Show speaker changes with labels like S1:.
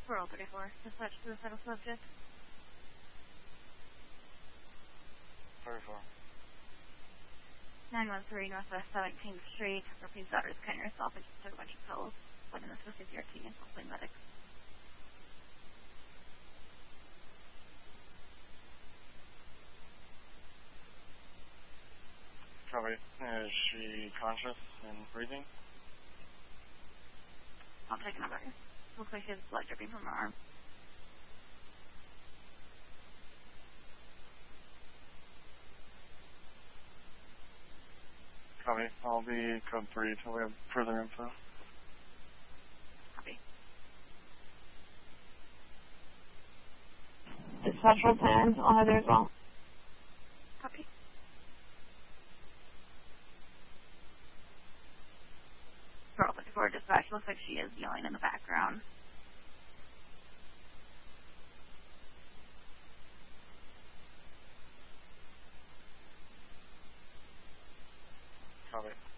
S1: Roll 34. Dispatch suicidal subject.
S2: 34.
S1: 913 Northwest 17th Street. Repeats daughter's kind herself and just took a bunch of pills. Went in the CRT and hopefully medics.
S2: Copy. Is she conscious and breathing?
S1: I'll take another. Looks like she has blood dripping from her arm.
S2: Copy. I'll be code 3 till we have further info.
S1: Copy.
S3: Dispatch roll 10. I'll have there as well.
S1: Copy. Roll 34. Dispatch. Looks like she is yelling in the background.
S2: Copy.